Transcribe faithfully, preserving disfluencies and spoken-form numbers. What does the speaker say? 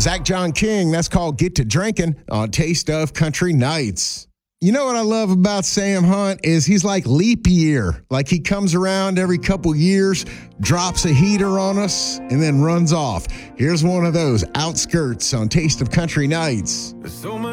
Zach John King, that's called Get to Drinking on Taste of Country Nights. You know what I love about Sam Hunt is he's like leap year. Like he comes around every couple years, drops a heater on us, and then runs off. Here's one of those Outskirts on Taste of Country Nights. So